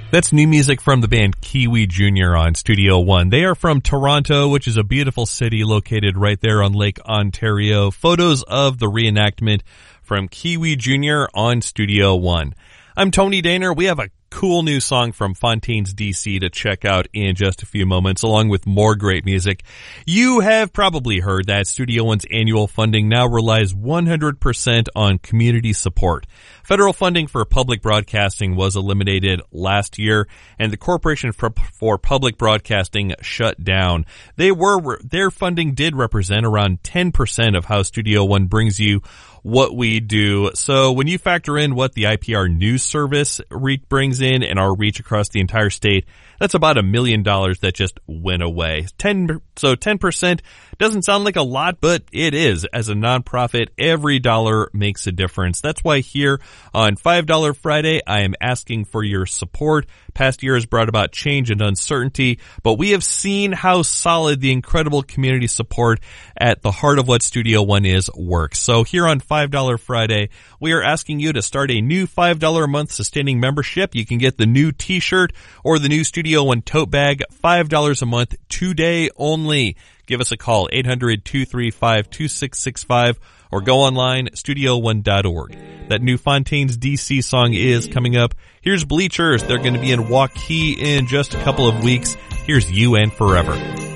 That's new music from the band Kiwi Jr. on Studio One. They are from Toronto, which is a beautiful city located right there on Lake Ontario. Photos of the reenactment from Kiwi Jr. on Studio One. I'm Tony Daner. We have a cool new song from Fontaines DC to check out in just a few moments, along with more great music. You have probably heard that Studio One's annual funding now relies 100% on community support. Federal funding for public broadcasting was eliminated last year, and the Corporation for Public Broadcasting shut down. Their funding did represent around 10% of how Studio One brings you what we do. So when you factor in what the IPR news service brings in and our reach across the entire state, that's about $1 million that just went away. 10% doesn't sound like a lot, but it is. As a nonprofit, every dollar makes a difference. That's why here on $5 Friday, I am asking for your support. Past year has brought about change and uncertainty, but we have seen how solid the incredible community support at the heart of what Studio One is works. So here on $5 Friday, we are asking you to start a new $5 a month sustaining membership. You can get the new t-shirt or the new Studio One tote bag, $5 a month, today only. Give us a call, 800-235-2665, or go online, studio1.org. That new Fontaines DC song is coming up. Here's Bleachers. They're going to be in Waukee in just a couple of weeks. Here's You and Forever.